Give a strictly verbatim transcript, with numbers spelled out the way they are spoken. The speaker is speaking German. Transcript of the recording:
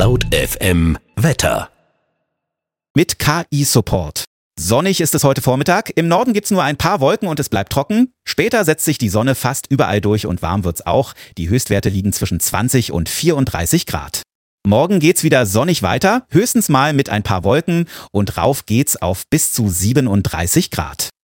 Laut F M Wetter. Mit K I-Support. Sonnig ist es heute Vormittag. Im Norden gibt's nur ein paar Wolken und es bleibt trocken. Später setzt sich die Sonne fast überall durch und warm wird's auch. Die Höchstwerte liegen zwischen zwanzig und vierunddreißig Grad. Morgen geht's wieder sonnig weiter, höchstens mal mit ein paar Wolken und rauf geht's auf bis zu siebenunddreißig Grad.